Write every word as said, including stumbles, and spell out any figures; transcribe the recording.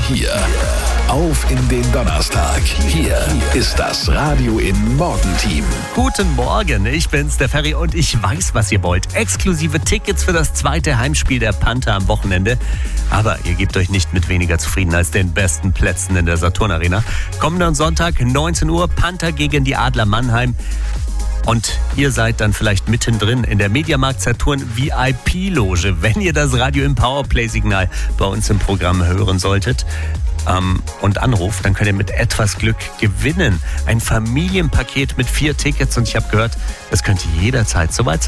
hier. Auf in den Donnerstag. Hier ist das Radio in Morgenteam. Guten Morgen, ich bin's, der Ferry, und ich weiß, was ihr wollt. Exklusive Tickets für das zweite Heimspiel der Panther am Wochenende. Aber ihr gebt euch nicht mit weniger zufrieden als den besten Plätzen in der Saturn Arena. Kommenden Sonntag, neunzehn Uhr, Panther gegen die Adler Mannheim. Und ihr seid dann vielleicht mittendrin in der Mediamarkt Saturn V I P-Loge, wenn ihr das Radio im Powerplay-Signal bei uns im Programm hören solltet. Ähm, und anruft, dann könnt ihr mit etwas Glück gewinnen. Ein Familienpaket mit vier Tickets, und ich habe gehört, das könnte jederzeit soweit sein.